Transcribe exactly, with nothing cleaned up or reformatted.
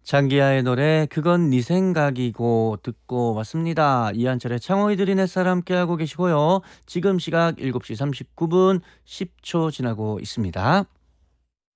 장기하의 노래 그건 네 생각이고 듣고 왔습니다. 이한철의 창호이들인 햇살 함께하고 계시고요. 지금 시각 일곱 시 삼십구 분 십 초 지나고 있습니다.